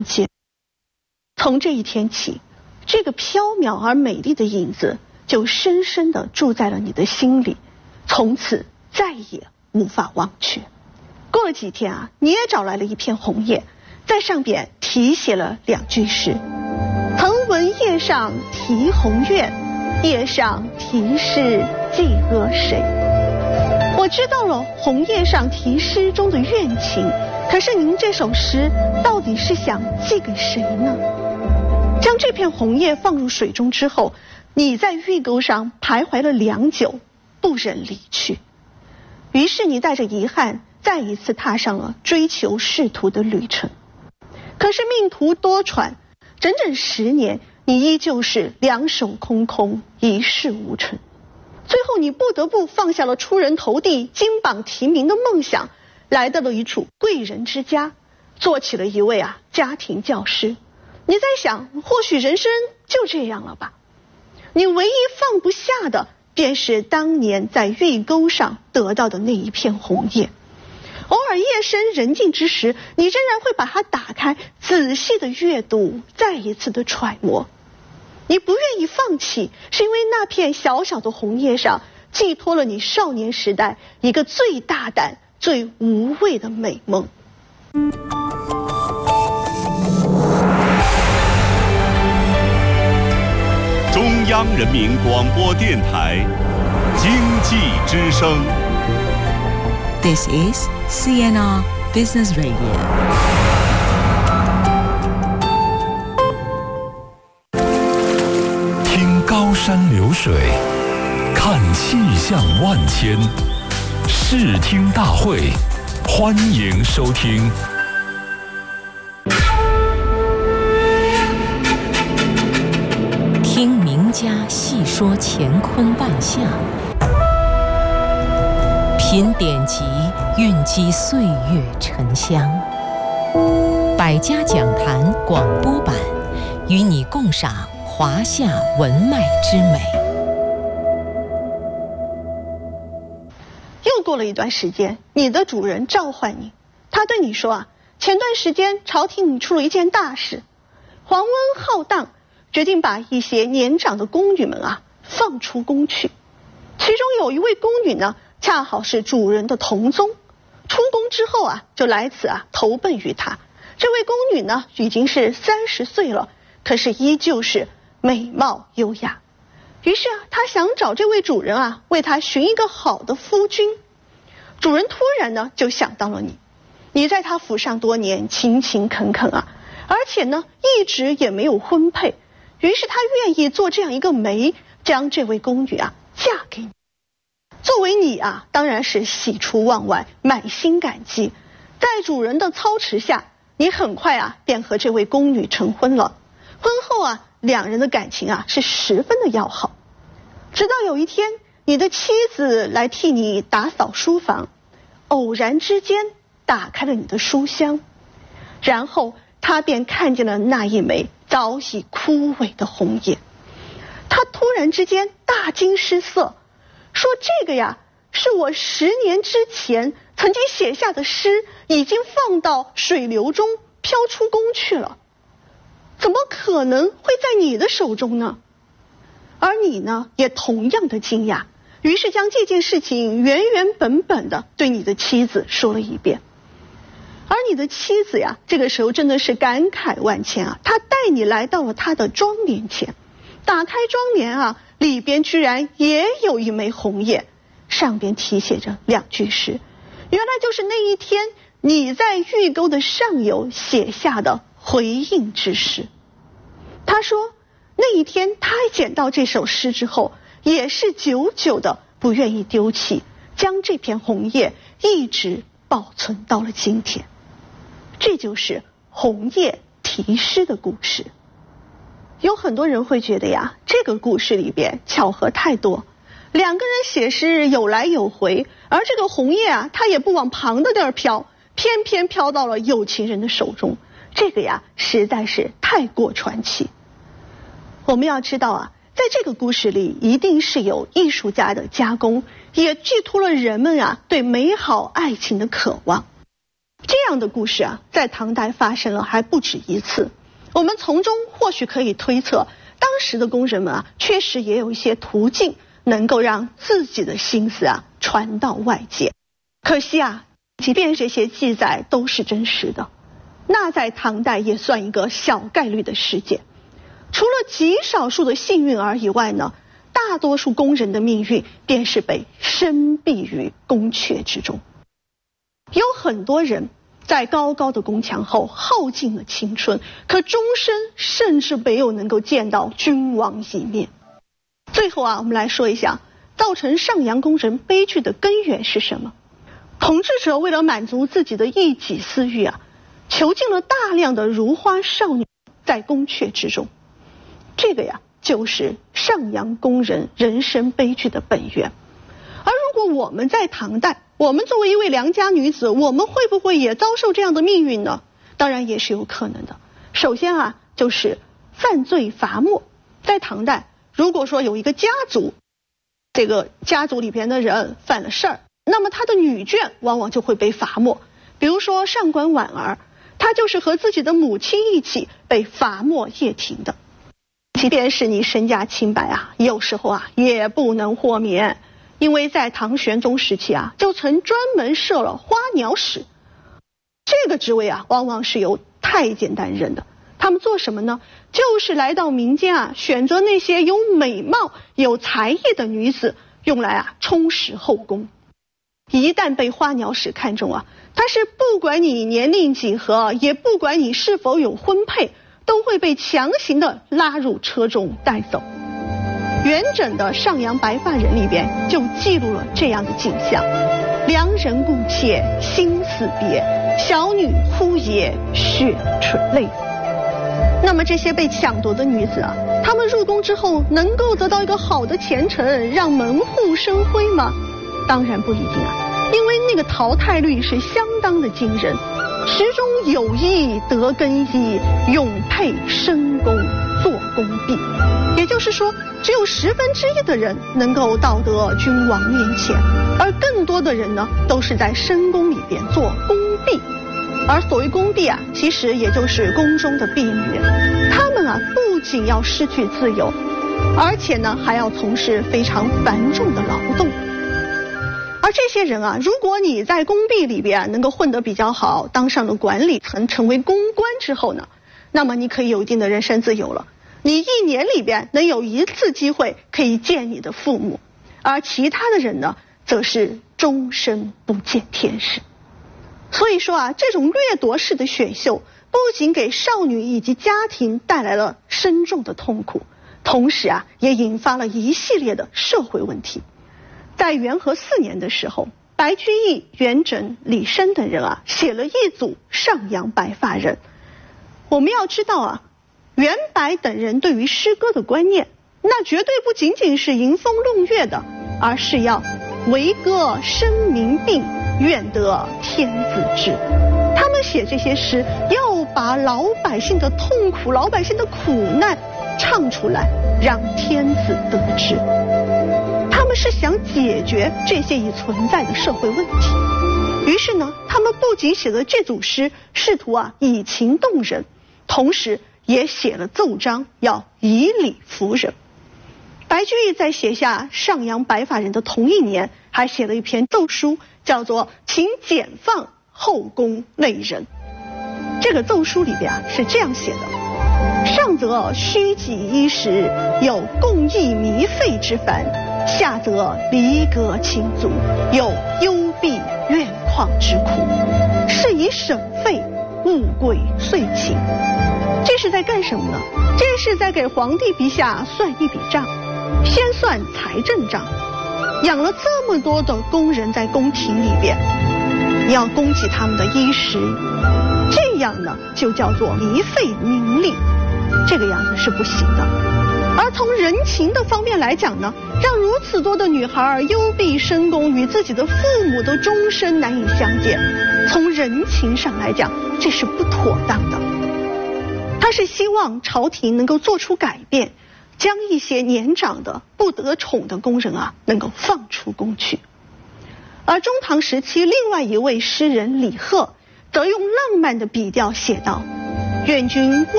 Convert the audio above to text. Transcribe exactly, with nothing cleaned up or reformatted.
见。从这一天起，这个飘渺而美丽的影子就深深地住在了你的心里，从此再也无法忘却。过了几天啊，你也找来了一片红叶，在上边题写了两句诗：曾闻叶上题鸿怨，叶上题诗寄阿谁？我知道了红叶上题诗中的怨情，可是您这首诗到底是想寄给谁呢？将这片红叶放入水中之后，你在玉钩上徘徊了良久，不忍离去。于是你带着遗憾，再一次踏上了追求仕途的旅程。可是命途多舛，整整十年，你依旧是两手空空，一事无成。最后你不得不放下了出人头地、金榜题名的梦想，来到了一处贵人之家，做起了一位啊家庭教师。你在想，或许人生就这样了吧。你唯一放不下的，便是当年在玉钩上得到的那一片红叶。偶尔夜深人静之时，你仍然会把它打开，仔细的阅读，再一次的揣摩。你不愿意放弃，是因为那片小小的红叶上寄托了你少年时代一个最大胆、最无畏的美梦。 中央人民广播电台经济之声。 This is C N R Business Radio。 听高山流水，看气象万千，视听大会，欢迎收听。 听名家细说乾坤万象，品典籍，蕴积岁月沉香。百家讲坛广播版，与你共赏华夏文脉之美。 又过了一段时间，你的主人召唤你，他对你说啊，前段时间朝廷出了一件大事，皇温浩荡，决定把一些年长的宫女们啊放出宫去。其中有一位宫女呢，恰好是主人的同宗，出宫之后啊，就来此啊投奔于他。这位宫女呢，已经是三十岁了，可是依旧是美貌优雅。于是啊，他想找这位主人啊，为他寻一个好的夫君。主人突然呢，就想到了你，你在他府上多年，勤勤恳恳啊，而且呢，一直也没有婚配。于是他愿意做这样一个媒，将这位宫女啊嫁给你。作为你啊，当然是喜出望外，满心感激。在主人的操持下，你很快啊便和这位宫女成婚了。婚后啊，两人的感情啊是十分的要好。直到有一天，你的妻子来替你打扫书房，偶然之间打开了你的书箱，然后他便看见了那一枚早已枯萎的红叶。他突然之间大惊失色，说这个呀，是我十年之前曾经写下的诗，已经放到水流中飘出宫去了，怎么可能会在你的手中呢？而你呢，也同样的惊讶，于是将这件事情原原本本的对你的妻子说了一遍。而你的妻子呀，这个时候真的是感慨万千啊！她带你来到了她的庄帘前，打开庄帘啊，里边居然也有一枚红叶，上边题写着两句诗，原来就是那一天你在玉钩的上游写下的回应之诗。他说，那一天他捡到这首诗之后，也是久久的不愿意丢弃，将这片红叶一直保存到了今天。这就是红叶题诗的故事。有很多人会觉得呀，这个故事里边巧合太多，两个人写诗有来有回，而这个红叶啊，它也不往旁的地儿飘，偏偏飘到了有情人的手中，这个呀实在是太过传奇。我们要知道啊，在这个故事里一定是有艺术家的加工，也寄托了人们啊对美好爱情的渴望。 这样的故事啊，在唐代发生了还不止一次。我们从中或许可以推测，当时的工人们啊，确实也有一些途径能够让自己的心思啊传到外界。可惜啊，即便这些记载都是真实的，那在唐代也算一个小概率的事件。除了极少数的幸运儿以外呢，大多数工人的命运便是被深蔽于宫阙之中。有很多人在高高的宫墙后耗尽了青春，可终身甚至没有能够见到君王一面。最后啊，我们来说一下造成上阳宫人悲剧的根源是什么。统治者为了满足自己的一己私欲啊，囚禁了大量的如花少女在宫阙之中。这个呀，就是上阳宫人人生悲剧的本源。而如果我们在唐代，我们作为一位良家女子，我们会不会也遭受这样的命运呢？当然也是有可能的。首先啊，就是犯罪罚没。在唐代，如果说有一个家族，这个家族里边的人犯了事儿，那么他的女眷往往就会被罚没。比如说上官婉儿，她就是和自己的母亲一起被罚没掖庭的。即便是你身家清白啊，有时候啊也不能豁免。因为在唐玄宗时期啊，就曾专门设了花鸟使，这个职位啊，往往是由太监担任的。他们做什么呢？就是来到民间啊，选择那些有美貌、有才艺的女子，用来啊充实后宫。一旦被花鸟使看中啊，他是不管你年龄几何，也不管你是否有婚配，都会被强行的拉入车中带走。元稹的《上阳白发人》里边就记录了这样的景象：良人顾妾心似别，小女哭也血垂泪。那么这些被抢夺的女子啊，她们入宫之后能够得到一个好的前程，让门户生辉吗？当然不一定啊，因为那个淘汰率是相当的惊人。池中有一得更衣，永配深宫做宫婢。也就是说，只有十分之一的人能够到得君王面前，而更多的人呢，都是在深宫里边做宫婢。而所谓宫婢啊，其实也就是宫中的婢女，她们啊不仅要失去自由，而且呢还要从事非常繁重的劳动。而这些人啊，如果你在宫婢里边能够混得比较好，当上了管理层，成为宫官之后呢，那么你可以有一定的人身自由了。你一年里边能有一次机会可以见你的父母，而其他的人呢，则是终身不见天日。所以说啊，这种掠夺式的选秀，不仅给少女以及家庭带来了深重的痛苦，同时啊，也引发了一系列的社会问题。在元和四年的时候，白居易、元稹、李绅等人啊，写了一组《上阳白发人》。我们要知道啊，元白等人对于诗歌的观念，那绝对不仅仅是吟风弄月的，而是要惟歌生民病，愿得天子知。他们写这些诗，要把老百姓的痛苦、老百姓的苦难唱出来，让天子得知。他们是想解决这些已存在的社会问题。于是呢，他们不仅写了这组诗，试图啊以情动人，同时也写了奏章，要以理服人。白居易在写下《上阳白发人》的同一年，还写了一篇奏书，叫做《请简放后宫内人》。这个奏书里边啊是这样写的：上则虚己衣食，有共议靡费之烦；下则离隔亲族，有幽闭怨旷之苦。是以省费，物贵岁勤。这是在干什么呢？这是在给皇帝陛下算一笔账，先算财政账。养了这么多的工人在宫廷里边，你要供给他们的衣食，这样呢就叫做靡费民力，这个样子是不行的。而从人情的方面来讲呢，让如此多的女孩幽闭深宫，与自己的父母都终身难以相见，从人情上来讲，这是不妥当的。他是希望朝廷能够做出改变，将一些年长的不得宠的宫人啊，能够放出宫去。而中唐时期另外一位诗人李贺， 则用浪漫的笔调写道：愿君